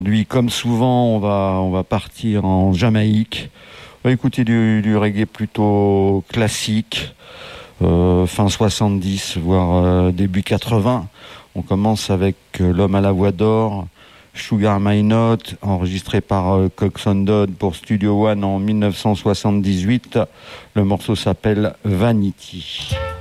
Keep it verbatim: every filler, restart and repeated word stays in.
Lui, comme souvent, on va, on va partir en Jamaïque. On va écouter du, du reggae plutôt classique, euh, fin soixante-dix, voire euh, début quatre-vingts. On commence avec euh, L'homme à la voix d'or, Sugar My Note, enregistré par euh, Coxsone Dodd pour Studio One en mille neuf cent soixante-dix-huit. Le morceau s'appelle Vanity.